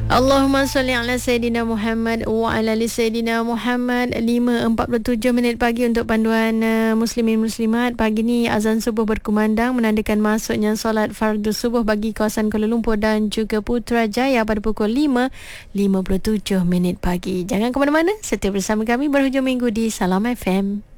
Allahumma salli ala Sayyidina Muhammad wa ala ali Sayyidina Muhammad. 5.47 minit pagi untuk panduan muslimin muslimat. Pagi ni azan subuh berkumandang menandakan masuknya solat fardu subuh bagi kawasan Kuala Lumpur dan juga Putrajaya pada pukul 5.57 minit pagi. Jangan ke mana-mana, setia bersama kami berhujung minggu di Salam FM.